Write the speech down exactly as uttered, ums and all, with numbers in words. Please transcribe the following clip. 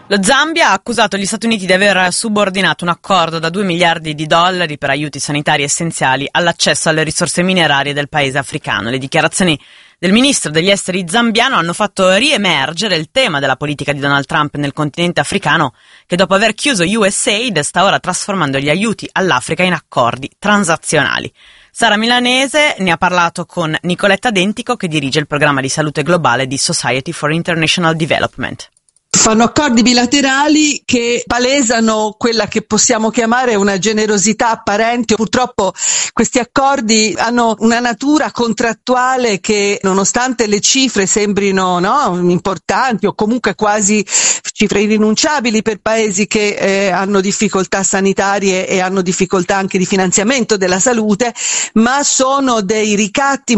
Lo Zambia ha accusato gli Stati Uniti di aver subordinato un accordo da due miliardi di dollari per aiuti sanitari essenziali all'accesso alle risorse minerarie del paese africano. Le dichiarazioni del ministro degli esteri zambiano hanno fatto riemergere il tema della politica di Donald Trump nel continente africano, che dopo aver chiuso U S A I D sta ora trasformando gli aiuti all'Africa in accordi transazionali. Sara Milanese ne ha parlato con Nicoletta Dentico, che dirige il programma di salute globale di Society for International Development. Fanno accordi bilaterali che palesano quella che possiamo chiamare una generosità apparente. Purtroppo questi accordi hanno una natura contrattuale che, nonostante le cifre sembrino no, importanti o comunque quasi cifre irrinunciabili per paesi che eh, hanno difficoltà sanitarie e hanno difficoltà anche di finanziamento della salute, ma sono dei ricatti